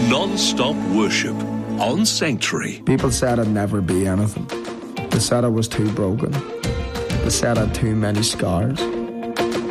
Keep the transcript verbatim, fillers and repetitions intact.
non-stop worship on Sanctuary. People said I'd never be anything. They said I was too broken. They said I had too many scars.